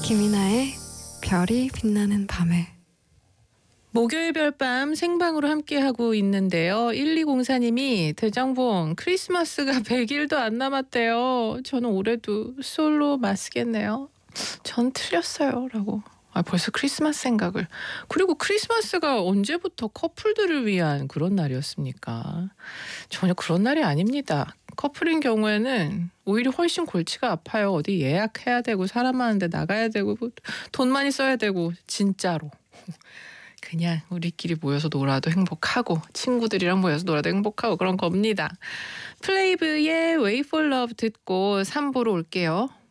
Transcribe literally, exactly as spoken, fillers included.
김이나의 별이 빛나는 밤에. 목요일 별밤 생방으로 함께하고 있는데요. 일이공사님이 대장봉 크리스마스가 백 일도 안 남았대요. 저는 올해도 솔로 마시겠네요. 전 틀렸어요 라고. 아, 벌써 크리스마스 생각을. 그리고 크리스마스가 언제부터 커플들을 위한 그런 날이었습니까? 전혀 그런 날이 아닙니다. 커플인 경우에는 오히려 훨씬 골치가 아파요. 어디 예약해야 되고 사람 많은데 나가야 되고 돈 많이 써야 되고. 진짜로. 그냥 우리끼리 모여서 놀아도 행복하고 친구들이랑 모여서 놀아도 행복하고 그런 겁니다. 플레이브의 Wait for Love 듣고 삼 부로 올게요.